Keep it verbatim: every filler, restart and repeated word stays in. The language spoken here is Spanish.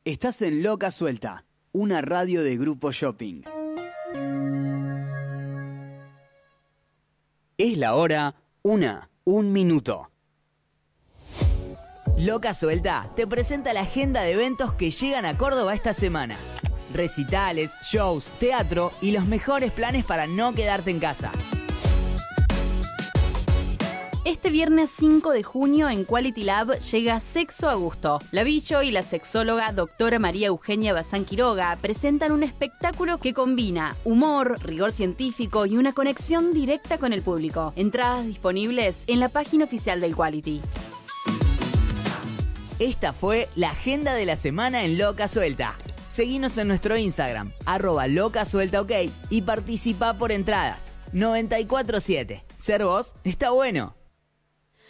Estás en Loca Suelta, una radio de Grupo Shopping. Es la hora una, un minuto. Loca Suelta te presenta la agenda de eventos que llegan a Córdoba esta semana. Recitales, shows, teatro y los mejores planes para no quedarte en casa. Este viernes cinco de junio en Quality Lab llega Sexo a Gusto. La Bicho y la sexóloga doctora María Eugenia Bazán Quiroga presentan un espectáculo que combina humor, rigor científico y una conexión directa con el público. Entradas disponibles en la página oficial del Quality. Esta fue la agenda de la semana en Loca Suelta. Seguinos en nuestro Instagram, arroba Loca Suelta OK, y participa por entradas. noventa y cuatro siete. Ser vos está bueno.